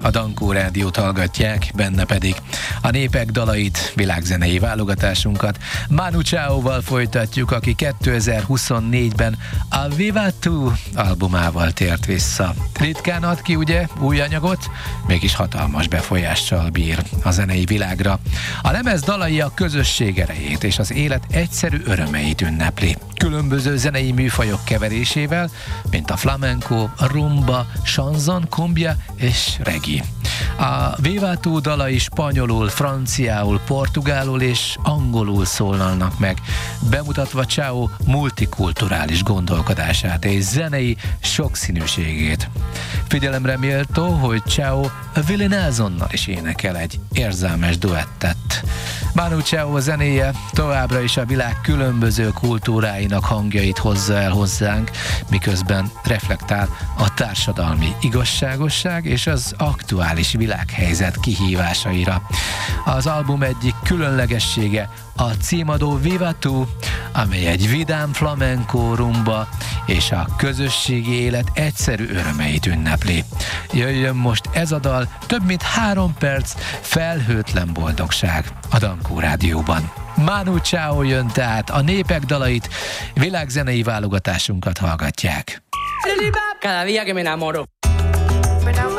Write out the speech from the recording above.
a Dankó Rádiót hallgatják, benne pedig a népek dalait, világzenei válogatásunkat. Manu Chaóval folytatjuk, aki 2024-ben a Viva Tu albumával tért vissza. Ritkán ad ki, ugye, új anyagot, mégis hatalmas befolyással bír a zenei világra. A lemez dalai a közösség erejét és az élet egyszerű örömeit ünnepli. Különböző zenei műfajok keverésével, mint a flamenco, rumba, chanson, cumbia és reggae. A Viva Tu dalai spanyolul, franciául, portugálul és angolul szólalnak meg, bemutatva Chaó multikulturális gondolkodását és zenei sokszínűségét. Figyelemre méltó, hogy Chaó Willie Nelsonnal is énekel egy érzelmes duettet. Manu Chao zenéje továbbra is a világ különböző kultúráinak hangjait hozza el hozzánk, miközben reflektál a társadalmi igazságosság és az aktuális világhelyzet kihívásaira. Az album egyik különlegessége a címadó Viva Tu, amely egy vidám flamenco rumba és a közösségi élet egyszerű örömeit ünnepli. Jöjjön most ez a dal, több mint 3 perc felhőtlen boldogság a Dankó Rádióban. Manu Chao jön tehát, a népek dalait, világzenei válogatásunkat hallgatják. Cada día que me enamoro.